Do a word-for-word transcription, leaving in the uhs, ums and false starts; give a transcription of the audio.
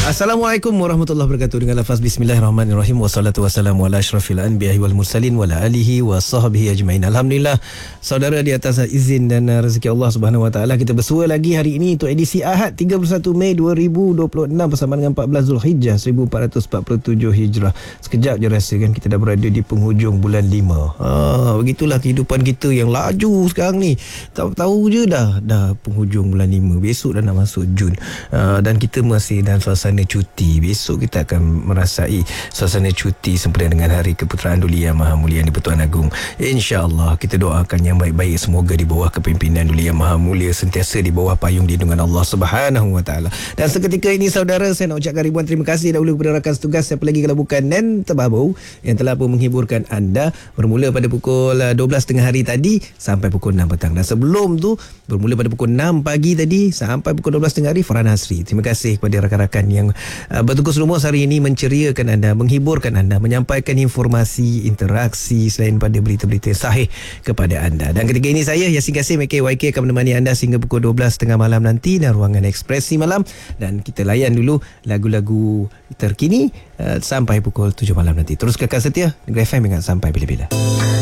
Assalamualaikum warahmatullahi wabarakatuh. Dengan lafaz bismillahirrahmanirrahim. Wassalatu wassalamu ala asyrafil anbiya'i wal mursalin wa ala alihi wa sahbihi ajma'in. Alhamdulillah, saudara, di atas izin dan rezeki Allah Subhanahu wa taala, kita bersua lagi hari ini untuk edisi Ahad tiga puluh satu Mei dua ribu dua puluh enam bersama dengan empat belas Zulhijjah seribu empat ratus empat puluh tujuh Hijrah. Sekejap je rasa kan kita dah berada di penghujung bulan lima. Ha, begitulah kehidupan kita yang laju sekarang ni. Tahu-tahu je dah dah penghujung bulan lima. Besok dah nak masuk Jun. Ha, dan kita masih dalam suasana cuti. Besok kita akan merasai suasana cuti sempena dengan Hari Keputeraan Duli Yang Maha Mulia di-Pertuan Agong. InsyaAllah kita doakan yang baik-baik, semoga di bawah kepimpinan Duli Yang Maha Mulia, sentiasa di bawah payung lindungan Allah Subhanahu wa taala. Dan seketika ini saudara, saya nak ucapkan ribuan terima kasih dahulu kepada rakan setugas, siapa lagi kalau bukan Nen Terbabau, yang telah pun menghiburkan anda bermula pada pukul dua belas tengah hari tadi sampai pukul enam petang. Dan sebelum tu bermula pada pukul enam pagi tadi sampai pukul dua belas tengah hari, Farhan Hasri. Terima kasih kepada rakan-rakan yang uh, bertugas rumus hari ini, menceriakan anda, menghiburkan anda, menyampaikan informasi, interaksi selain pada berita-berita sahih kepada anda. Dan ketika ini saya Yasin Kasim A K Y K akan menemani anda sehingga pukul dua belas tengah malam nanti dan ruangan ekspresi malam, dan kita layan dulu lagu-lagu terkini uh, sampai pukul tujuh malam nanti. Terus kekal setia Negeri F M ingat sampai bila-bila.